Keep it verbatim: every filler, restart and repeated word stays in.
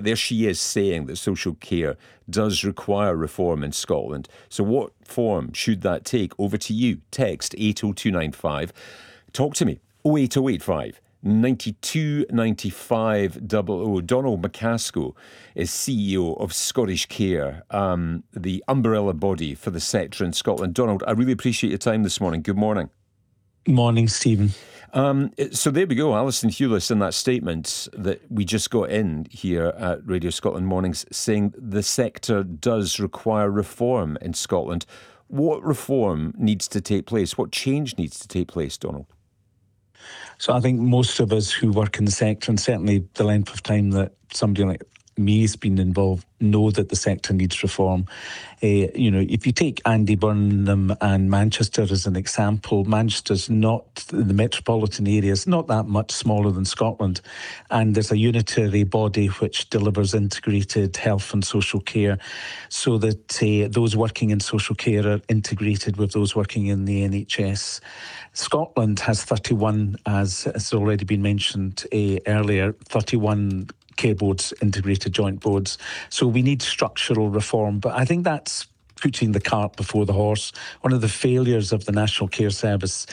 there she is saying that social care does require reform in Scotland. So what form should that take? Over to you. Text eight oh two nine five. Talk to me. oh eight oh eight five. ninety-two ninety-five double oh. Donald McCaskill is C E O of Scottish Care, um, the umbrella body for the sector in Scotland. Donald, I really appreciate your time this morning. Good morning. Morning, Stephen. Um, so there we go. Alison Hewlett in that statement that we just got in here at Radio Scotland Mornings saying the sector does require reform in Scotland. What reform needs to take place? What change needs to take place, Donald? So I think most of us who work in the sector, and certainly the length of time that somebody like me has been involved, know that the sector needs reform. Uh, you know, if you take Andy Burnham and Manchester as an example, Manchester's not, the metropolitan area is not that much smaller than Scotland, and there's a unitary body which delivers integrated health and social care, so that uh, those working in social care are integrated with those working in the N H S. Scotland has thirty-one, as has already been mentioned uh, earlier, thirty-one care boards, integrated joint boards. So we need structural reform. But I think that's putting the cart before the horse. One of the failures of the National Care Service